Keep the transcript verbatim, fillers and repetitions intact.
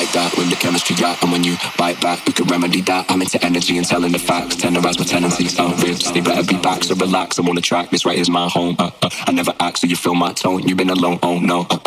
like that when the chemistry out. And when you bite back, we could remedy that. I'm into energy and telling the facts. Tenderize my tendencies, unripped. They better be back, so relax. I'm on the track, this right is my home. Uh, uh, I never ask, so you feel my tone. You've been alone, oh no. Uh,